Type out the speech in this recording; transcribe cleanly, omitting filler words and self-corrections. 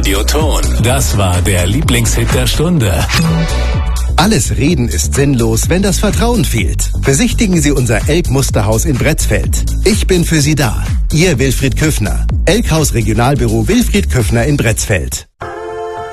Radioton. Das war der Lieblingshit der Stunde. Alles Reden ist sinnlos, wenn das Vertrauen fehlt. Besichtigen Sie unser Elk-Musterhaus in Bretzfeld. Ich bin für Sie da. Ihr Wilfried Küffner. Elkhaus Regionalbüro Wilfried Küffner in Bretzfeld.